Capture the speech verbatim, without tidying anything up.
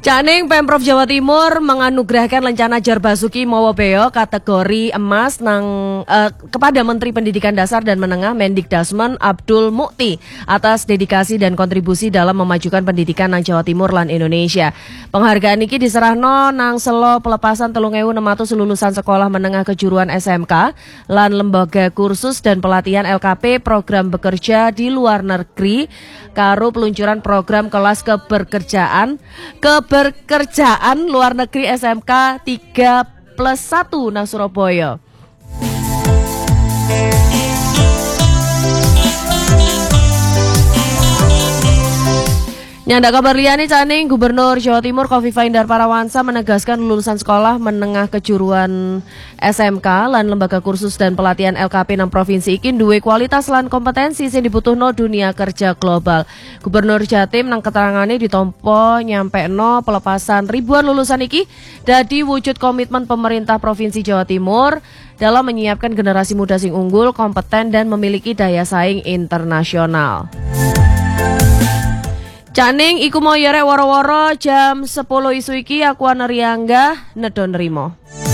Caning Pemprov Jawa Timur menganugerahkan Lencana Jar Basuki Mowobeo kategori emas nang eh, kepada Menteri Pendidikan Dasar dan Menengah Mendikdasmen Abdul Mukti atas dedikasi dan kontribusi dalam memajukan pendidikan nang Jawa Timur lan Indonesia. Penghargaan iki diserahno nang selo pelepasan telung ewu enam atus lulusan sekolah menengah kejuruan S M K lan lembaga kursus dan pelatihan L K P program bekerja di luar negeri karo peluncuran program kelas keberkerjaan keberkerjaan luar negeri S M K tiga plus satu nang Surabaya. Nyanda kabar liyane Caning, Gubernur Jawa Timur Khofifah Indar Parawansa menegaskan lulusan sekolah menengah kejuruan S M K lan lembaga kursus dan pelatihan L K P nang provinsi iki duwe kualitas lan kompetensi sing dibutuhno dunia kerja global. Gubernur Jatim nang keterangane ditompo nyampekno pelepasan ribuan lulusan iki dadi wujud komitmen pemerintah Provinsi Jawa Timur dalam menyiapkan generasi muda sing unggul, kompeten dan memiliki daya saing internasional. Caning iku mau yerek woro-woro jam sepuluh isu iki aku ana Riangga nedon rimo.